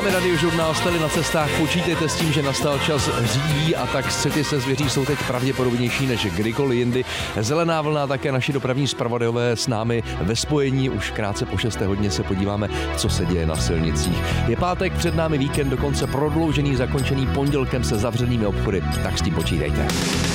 vámi Radiožurnál, jste-li na cestách, počítejte s tím, že nastal čas řídí a tak střety se zvěří jsou teď pravděpodobnější než kdykoliv jindy. Zelená vlna, také naši dopravní zpravodajové s námi ve spojení. Už krátce po 6. hodině se podíváme, co se děje na silnicích. Je pátek, před námi víkend, dokonce prodloužený, zakončený pondělkem se zavřenými obchody, tak s tím počítejte.